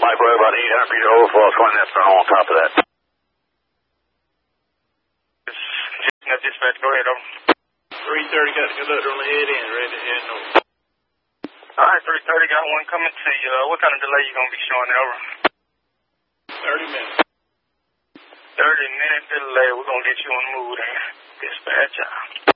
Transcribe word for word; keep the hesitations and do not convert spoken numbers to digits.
Likewise, about eight hundred feet over falls, going that front on top of that. Dispatch, go ahead, over. three thirty got the conductor on the head end, ready to head over. Alright, three thirty got one coming to you. Uh, what kind of delay you going to be showing, over? thirty minutes. thirty minute delay, we're going to get you on the move there. Dispatch out.